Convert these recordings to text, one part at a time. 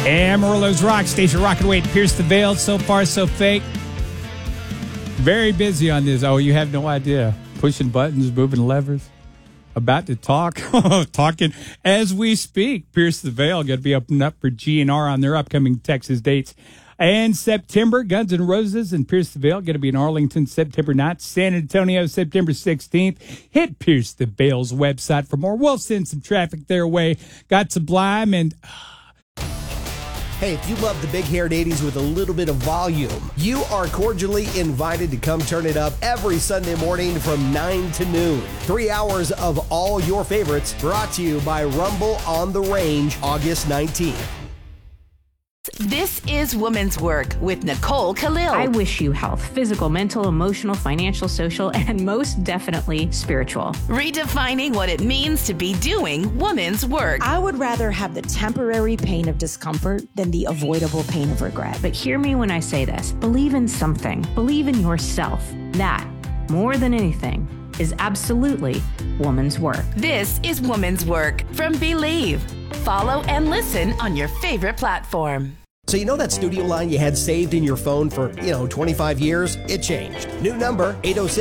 Amarillo's Rock Station, rocking away at Pierce the Veil. So far, so fake. Very busy on this. Oh, you have no idea. Pushing buttons, moving levers. About to talk. Talking as we speak. Pierce the Veil going to be opening up for GNR on their upcoming Texas dates. And September, Guns N' Roses and Pierce the Veil going to be in Arlington September 9th. San Antonio September 16th. Hit Pierce the Veil's website for more. We'll send some traffic their way. Got Sublime and... Hey, if you love the big-haired 80s with a little bit of volume, you are cordially invited to come turn it up every Sunday morning from 9 to noon. 3 hours of all your favorites brought to you by Rumble on the Range, August 19th. This is Women's Work with Nicole Khalil. I wish you health, physical, mental, emotional, financial, social, and most definitely spiritual. Redefining what it means to be doing women's work. I would rather have the temporary pain of discomfort than the avoidable pain of regret. But hear me when I say this. Believe in something. Believe in yourself. That, more than anything, is absolutely woman's work. This is Women's Work from Believe. Follow and listen on your favorite platform. So you know that studio line you had saved in your phone for, 25 years? It changed. New number,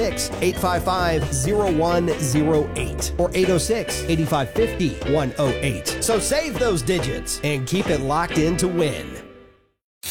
806-855-0108 or 806-8550-108. So save those digits and keep it locked in to win.